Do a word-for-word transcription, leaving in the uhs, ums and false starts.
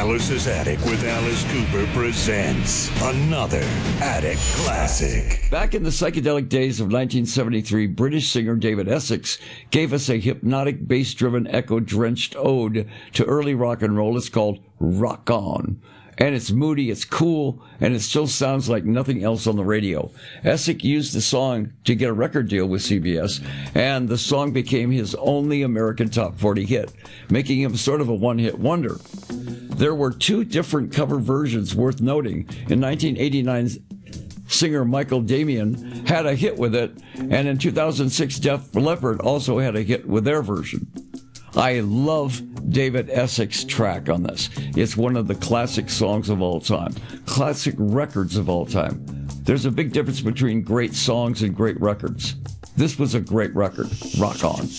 Alice's Attic with Alice Cooper presents another Attic Classic. Back in the psychedelic days of nineteen seventy-three, British singer David Essex gave us a hypnotic, bass-driven, echo-drenched ode to early rock and roll. It's called Rock On. And it's moody, it's cool, and it still sounds like nothing else on the radio. Essex used the song to get a record deal with C B S, and the song became his only American top forty hit, making him sort of a one-hit wonder. There were two different cover versions worth noting. In nineteen eighty-nine, singer Michael Damian had a hit with it, and in two thousand six, Def Leppard also had a hit with their version. I love David Essex' track on this. It's one of the classic songs of all time, classic records of all time. There's a big difference between great songs and great records. This was a great record. Rock on.